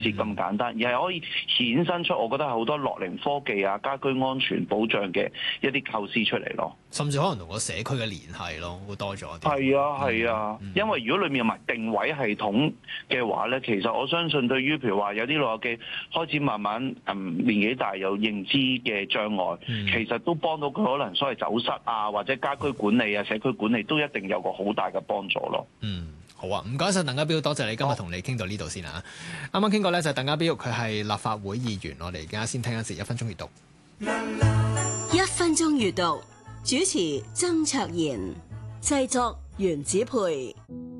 咁簡單，而係可以衍生出我覺得係好多樂齡科技啊、家居安全保障嘅一啲構思出嚟咯。 甚至可能同個社區嘅聯繫咯，會多咗啲。 係啊，因為如果裡面有埋定位系統嘅話咧，其實我相信對於譬如話有啲老友記開始慢慢年紀大有認知嘅障礙，其實都幫到佢可能所謂走失啊，或者家居管理啊、社區管理都一定有個好大嘅幫助咯。 好啊，唔該晒鄧家彪，多謝你今日同你傾到呢度先啊。啱啱傾過咧就係鄧家彪，佢係立法會議員。我哋而家先聽一節1分鐘閱讀。 1分鐘閱讀，主持曾卓賢，製作袁子培。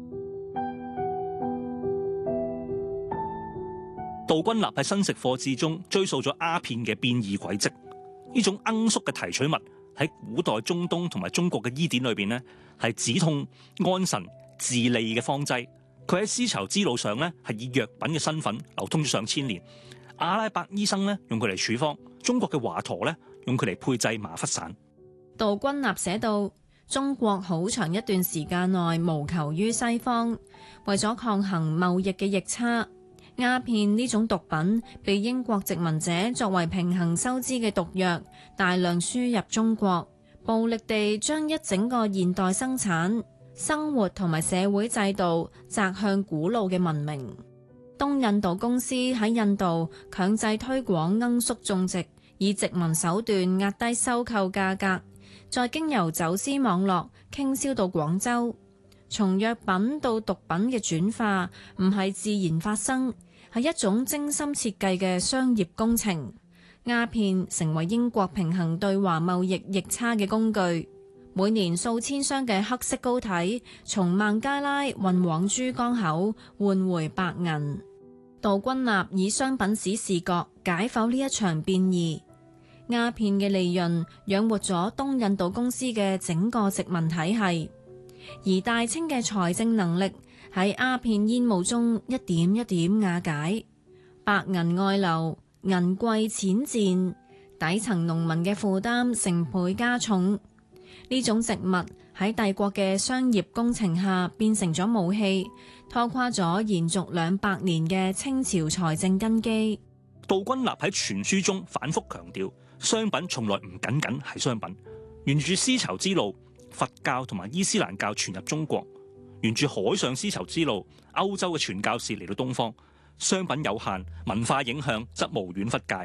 杜君立喺新食課誌中追溯咗鴉片嘅變異軌跡，呢種罌粟嘅提取物喺古代中東同埋中國嘅醫典裏邊呢，係止痛、安神、治痢嘅方劑。佢喺絲綢之路上呢，係以藥品嘅身份流通咗上千年。阿拉伯醫生呢，用佢嚟處方，中國嘅華佗呢，用佢嚟配製麻沸散。 杜君立寫到，中國好長一段時間內無求於西方，為咗抗衡貿易嘅逆差，鴉片呢種毒品被英國殖民者作為平衡收支嘅毒藥，大量輸入中國，暴力地將一整個現代生產、生活同埋社會制度擲向古老嘅文明。東印度公司喺印度強制推廣罌粟種植，以殖民手段壓低收購價格，再經由走私網絡傾銷到廣州。從藥品到毒品嘅轉化唔係自然發生，係一種精心設計嘅商業工程。鴉片成為英國平衡對華貿易逆差嘅工具。每年數千箱嘅黑色膏體從孟加拉運往珠江口，換回白銀。杜君立以商品史視角解剖呢一場變異。鴉片嘅利潤養活咗東印度公司嘅整個殖民體系，而大清嘅財政能力喺鴉片煙霧中一點一點瓦解，白銀外流，銀貴錢賤，底層農民嘅負擔成倍加重。呢種植物喺帝國嘅商業工程下變成咗武器，拖垮咗延續200年嘅清朝財政根基。 杜君立喺全書中反覆強調，商品從來唔僅僅係商品。沿住絲綢之路，佛教同埋伊斯蘭教傳入中國；沿住海上絲綢之路，歐洲嘅傳教士嚟到東方。商品有限，文化影響則無遠弗屆。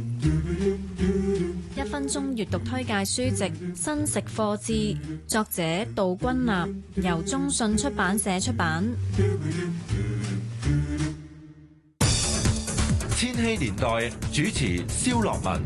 1分鐘閱讀推介書籍《新食課誌》，作者杜君立，由中信出版社出版。 千禧年代主持蕭樂文。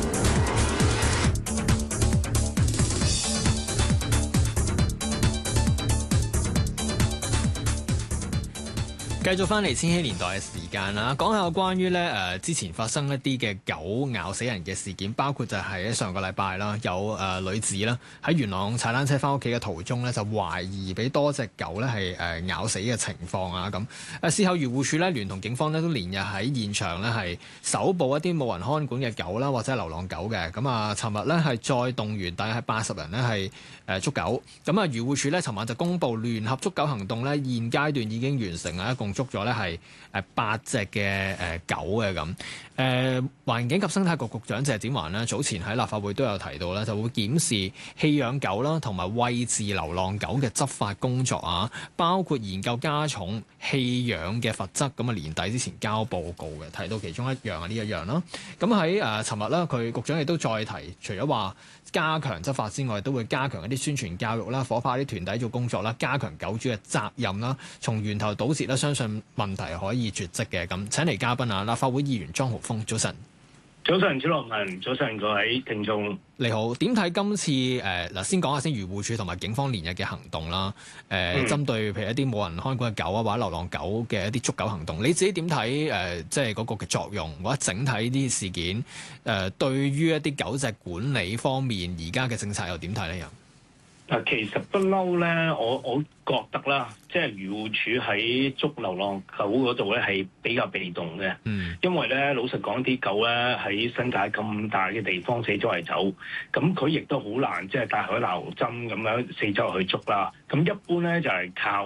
繼續翻嚟千禧年代嘅時間啦，講下關於之前發生一啲嘅狗咬死人嘅事件，包括就係喺上個禮拜啦，有女子啦喺元朗踩單車翻屋企嘅途中呢，就懷疑俾多隻狗呢係咬死嘅情況啊咁。事後漁護署呢聯同警方呢都連日喺現場呢係搜捕一啲冇人看管嘅狗啦，或者係流浪狗嘅。咁啊，尋日呢係再動員大約係80人呢係捉狗。咁啊，漁護署呢尋晚就公布聯合捉狗行動呢，現階段已經完成啊，一共捉咗呢係8隻嘅狗嘅咁。環境及生態局局長謝展環呢早前喺立法會都有提到呢，就會檢視棄養狗啦同埋餵飼流浪狗嘅執法工作啊，包括研究加重棄養嘅罰則。咁啊，年底之前交報告嘅，提到其中一樣係呢一樣啦。咁喺尋日啦，佢局長亦都再提，除咗話加強執法之外，都會加強一啲宣傳教育啦，夥拍啲團體做工作啦，加強狗主嘅責任啦，從源頭堵截啦，相信問題可以絕跡嘅。咁請嚟嘉賓啊，立法會議員莊豪鋒，早晨。 早晨，朱樂文，早晨各位聽眾， 你好。點睇今次先講下先，漁護署同埋警方連日嘅行動啦。針對譬如一啲冇人看管嘅狗啊，或者流浪狗嘅一啲捉狗行動，你自己點睇？即係嗰個嘅作用，或者整體呢啲事件對於一啲狗隻管理方面，而家嘅政策又點睇咧？又其實不嬲咧，我覺得啦，即係漁護署喺捉流浪狗嗰度咧係比較被動嘅。因為咧老實講，啲狗咧喺新界咁大嘅地方四周圍走，咁佢亦都好難即係帶海撈針咁樣四周圍去捉啦。咁一般咧就係靠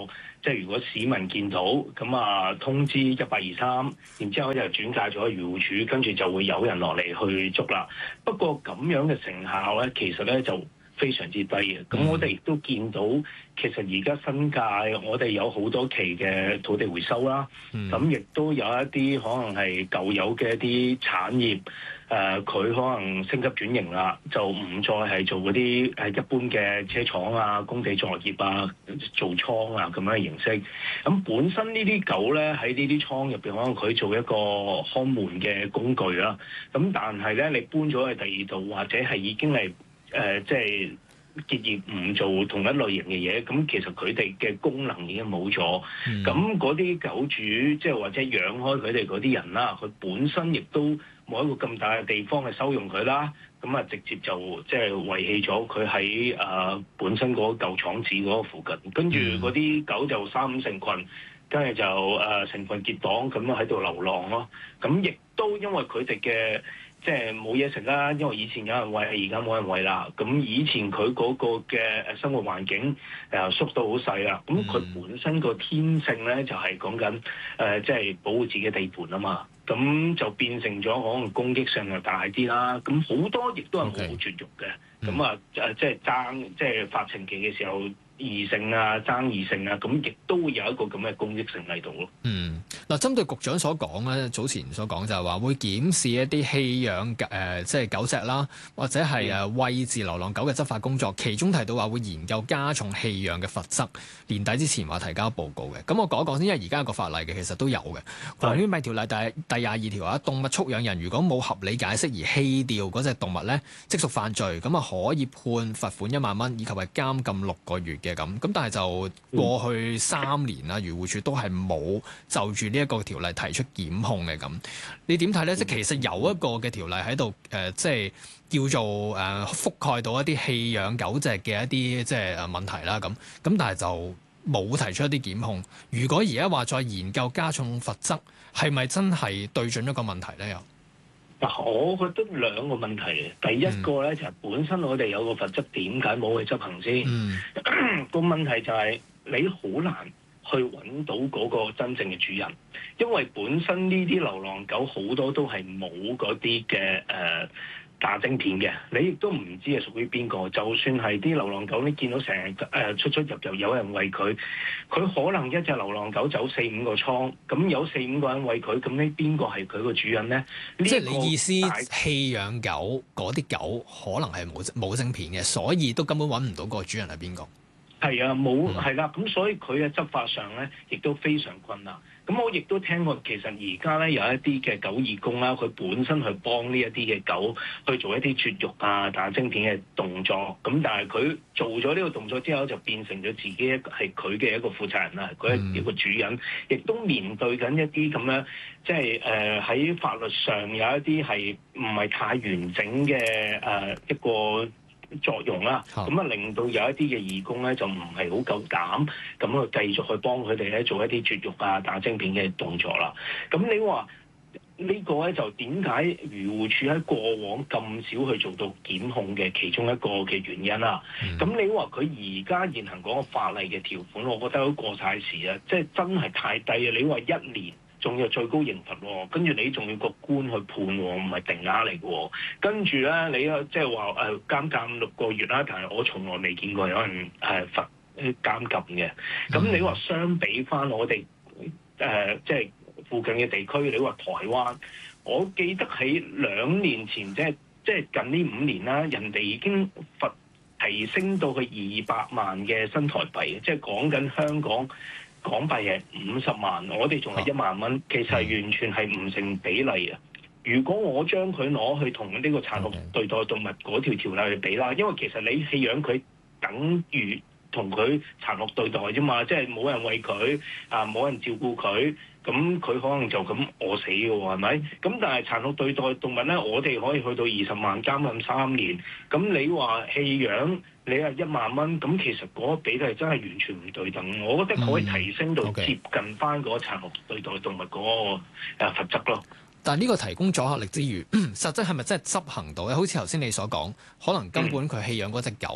即係如果市民見到咁啊，通知1823，然之後就轉介咗漁護署，跟住就會有人落嚟去捉啦。不過咁樣嘅成效咧，其實咧就非常之低嘅。咁我哋亦都見到，其實而家新界我哋有好多期嘅土地回收啦，咁亦都有一啲可能係舊有嘅一啲產業，佢可能升級轉型啦，就唔再係做嗰啲一般嘅車廠啊、工地作業啊、做倉啊咁樣嘅形式。咁本身呢啲狗咧喺呢啲倉入邊，可能佢做一個看門嘅工具啦。咁但係咧，你搬咗去第二度，或者係已經係即係結業唔做同一類型嘅嘢，咁其實佢哋嘅功能已經冇咗。咁嗰啲狗主即係或者養開佢哋嗰啲人啦，佢本身亦都冇一個咁大嘅地方去收容佢啦。咁啊，直接就即係遺棄咗佢喺本身嗰個舊廠址嗰個附近，跟住嗰啲狗就3-5成群，跟住就成群結黨咁樣喺度流浪咯。咁亦都因為佢哋嘅即係冇嘢食啦，因為以前有人餵，而家冇人餵啦。咁以前佢嗰個嘅生活環境縮到好細啦。咁佢本身個天性咧就係講緊即係保護自己地盤啊嘛。咁就變成咗可能攻擊性又大啲啦。咁好多亦都係好絕育嘅。咁啊即係爭即係發情期嘅時候。異性啊，爭異性啊，咁亦都會有一個咁嘅攻擊性喺度咯。 嗱，針對局長所講咧，早前所講就係話會檢視一啲棄養即係狗隻啦，或者係餵飼流浪狗嘅執法工作，其中提到話會研究加重棄養嘅罰則，年底之前話提交報告嘅。咁我講一講先，因為而家有個法例嘅，其實都有嘅。《動物條例》第22條話，動物畜養人如果冇合理解釋而棄掉嗰隻動物咧，即屬犯罪，咁啊可以判罰款1萬蚊，以及係監禁6個月。咁但係就過去3年啦，漁護署都係冇就住呢一個條例提出檢控嘅。咁你點睇咧？即係其實有一個嘅條例喺度，即係叫做覆蓋到一啲棄養狗隻嘅一啲即係問題啦。咁但係就冇提出一啲檢控。如果而家話再研究加重罰則，係咪真係對準一個問題咧？又？ 我覺得兩個問題。第一個咧就係本身我哋有個罰則，點解冇去執行先？個問題就係你好難去揾到嗰個真正嘅主人，因為本身呢啲流浪狗好多都係冇嗰啲嘅打晶片嘅，你亦都唔知係屬於邊個。就算係啲流浪狗，你見到成日出出入入有人餵佢，佢可能一隻流浪狗走4-5個倉，咁有4-5個人餵佢，咁呢邊個係佢個主人咧？ 即係你意思棄養狗嗰啲狗可能係冇晶片嘅，所以都根本揾唔到個主人係邊個？ 係啊，冇係啦，咁所以佢嘅執法上咧，亦都非常困難。咁我亦都聽過，其實而家咧有一啲嘅狗義工啦，佢本身去幫呢一啲嘅狗去做一啲絕育啊、打晶片嘅動作。咁但係佢做咗呢個動作之後，就變成咗自己係佢嘅一個負責人啦，佢係一個主人，亦都面對緊一啲咁樣，即係喺法律上有一啲係唔係太完整嘅一個作用啦，咁啊令到有一啲嘅義工咧就唔係好夠膽咁去繼續去幫佢哋咧做一啲絕育啊、打晶片嘅動作啦。咁你話呢個咧就點解漁護署喺過往咁少去做到檢控嘅其中一個嘅原因啦？咁你話佢而家現行嗰個法例嘅條款，我覺得都過晒時啊，即係真係太低啊！你話1年。仲有最高刑罰喎，跟住你仲要個官去判喎，唔係定額嚟嘅喎。跟住咧，你即係話監禁6個月啦，但係我從來未見過有人罰監禁嘅。咁你話相比翻我哋即係附近嘅地區，你話台灣，我記得喺2年前，即係近呢5年啦，人哋已經罰提升到去200萬嘅新台幣，即係講緊香港幣係50萬，我哋仲係1萬蚊，其實係完全係唔成比例啊！如果我將佢攞去同呢個殘酷對待動物嗰條條例去比啦，因為其實你棄養佢等於同佢殘酷對待啫嘛，即係冇人餵佢啊，冇人照顧佢，咁佢可能就咁餓死嘅喎，係咪？咁但係殘酷對待動物咧，我哋可以去到20萬監禁3年，咁你話棄養？你係1萬蚊，咁其實嗰個比例真係完全唔對等，我覺得可以提升到接近翻嗰個殘酷對待動物嗰個罰則咯。 但係呢個提供阻嚇力之餘，實際係咪真係執行到咧？好似頭先你所講，可能根本佢棄養嗰隻狗，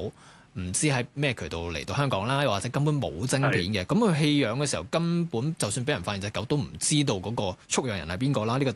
唔知喺咩渠道嚟到香港啦，又或者根本冇晶片嘅，咁佢棄養嘅時候根本就算俾人發現隻狗都唔知道嗰個畜養人係邊個啦，呢個